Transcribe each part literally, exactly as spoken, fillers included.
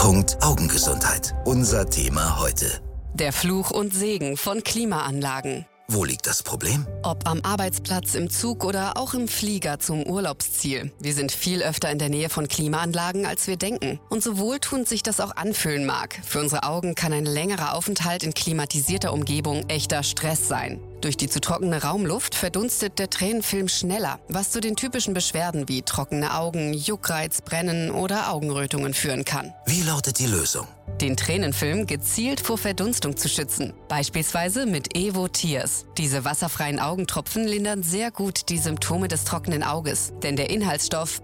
Blickpunkt Augengesundheit. Unser Thema heute. Der Fluch und Segen von Klimaanlagen. Wo liegt das Problem? Ob am Arbeitsplatz, im Zug oder auch im Flieger zum Urlaubsziel. Wir sind viel öfter in der Nähe von Klimaanlagen, als wir denken. Und so wohltuend sich das auch anfühlen mag. Für unsere Augen kann ein längerer Aufenthalt in klimatisierter Umgebung echter Stress sein. Durch die zu trockene Raumluft verdunstet der Tränenfilm schneller, was zu den typischen Beschwerden wie trockene Augen, Juckreiz, Brennen oder Augenrötungen führen kann. Wie lautet die Lösung? Den Tränenfilm gezielt vor Verdunstung zu schützen, beispielsweise mit Evo Tears. Diese wasserfreien Augentropfen lindern sehr gut die Symptome des trockenen Auges, denn der Inhaltsstoff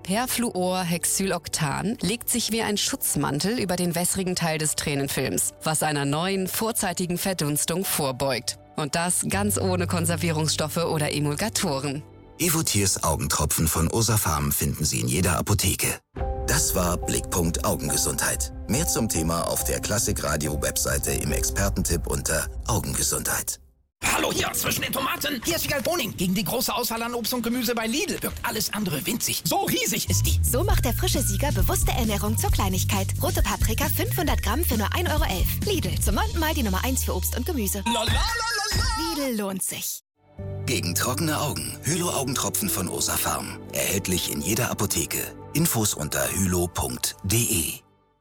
Perfluorhexyloctan legt sich wie ein Schutzmantel über den wässrigen Teil des Tränenfilms, was einer neuen, vorzeitigen Verdunstung vorbeugt. Und das ganz ohne Konservierungsstoffe oder Emulgatoren. Evo Tears Augentropfen von Osafarm finden Sie in jeder Apotheke. Das war Blickpunkt Augengesundheit. Mehr zum Thema auf der Klassikradio-Webseite im Expertentipp unter Augengesundheit. Hallo hier, zwischen den Tomaten. Hier ist Vigal Boning. Gegen die große Auswahl an Obst und Gemüse bei Lidl wirkt alles andere winzig. So riesig ist die. So macht der frische Sieger bewusste Ernährung zur Kleinigkeit. Rote Paprika fünfhundert Gramm für nur ein Euro elf. Lidl, zum neunten Mal die Nummer eins für Obst und Gemüse. La, la, la, la, la. Lidl lohnt sich. Gegen trockene Augen. Hylo-Augentropfen von Osafarm. Erhältlich in jeder Apotheke. Infos unter hylo punkt de.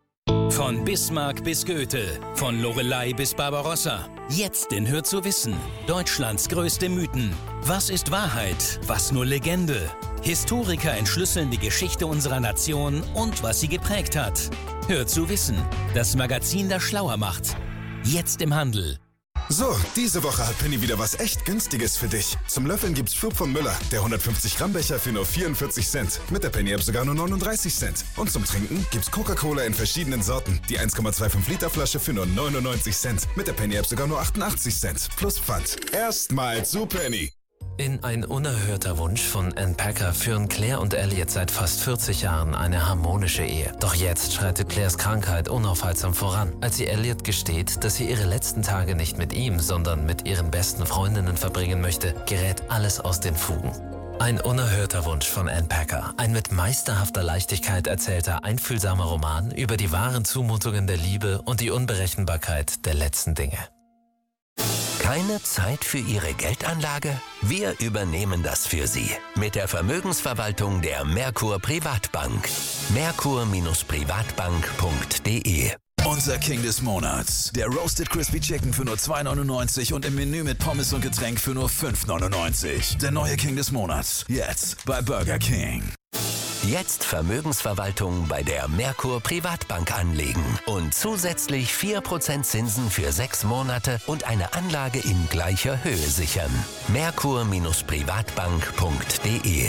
Von Bismarck bis Goethe, von Loreley bis Barbarossa. Jetzt in Hör zu wissen. Deutschlands größte Mythen. Was ist Wahrheit? Was nur Legende? Historiker entschlüsseln die Geschichte unserer Nation und was sie geprägt hat. Hör zu wissen. Das Magazin, das schlauer macht. Jetzt im Handel. So, diese Woche hat Penny wieder was echt Günstiges für dich. Zum Löffeln gibt's Schub von Müller, der hundertfünfzig Gramm Becher für nur vierundvierzig Cent. Mit der Penny-App sogar nur neununddreißig Cent. Und zum Trinken gibt's Coca-Cola in verschiedenen Sorten. Die eins Komma fünfundzwanzig Liter Flasche für nur neunundneunzig Cent. Mit der Penny-App sogar nur achtundachtzig Cent. Plus Pfand. Erstmal zu Penny. In ein unerhörter Wunsch von Ann Packer führen Claire und Elliot seit fast vierzig Jahren eine harmonische Ehe. Doch jetzt schreitet Claires Krankheit unaufhaltsam voran. Als sie Elliot gesteht, dass sie ihre letzten Tage nicht mit ihm, sondern mit ihren besten Freundinnen verbringen möchte, gerät alles aus den Fugen. Ein unerhörter Wunsch von Ann Packer. Ein mit meisterhafter Leichtigkeit erzählter, einfühlsamer Roman über die wahren Zumutungen der Liebe und die Unberechenbarkeit der letzten Dinge. Keine Zeit für Ihre Geldanlage? Wir übernehmen das für Sie. Mit der Vermögensverwaltung der Merkur Privatbank. merkur Privatbank punkt de. Unser King des Monats. Der Roasted Crispy Chicken für nur zwei neunundneunzig und im Menü mit Pommes und Getränk für nur fünf neunundneunzig. Der neue King des Monats. Jetzt bei Burger King. Jetzt Vermögensverwaltung bei der Merkur Privatbank anlegen und zusätzlich vier Prozent Zinsen für sechs Monate und eine Anlage in gleicher Höhe sichern. merkur Privatbank punkt de.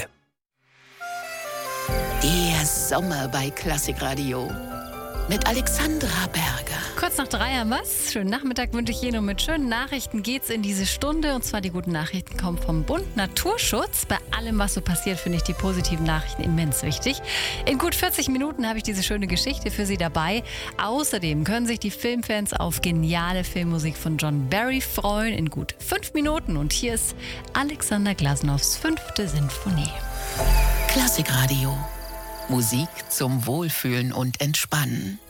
Der Sommer bei Klassikradio mit Alexandra Berger. Kurz nach drei haben wir's. Schönen Nachmittag wünsche ich Ihnen und mit schönen Nachrichten geht's in diese Stunde. Und zwar die guten Nachrichten kommen vom Bund Naturschutz. Bei allem, was so passiert, finde ich die positiven Nachrichten immens wichtig. In gut vierzig Minuten habe ich diese schöne Geschichte für Sie dabei. Außerdem können sich die Filmfans auf geniale Filmmusik von John Barry freuen in gut fünf Minuten. Und hier ist Alexander Glasnows fünfte Sinfonie. Klassikradio. Musik zum Wohlfühlen und Entspannen.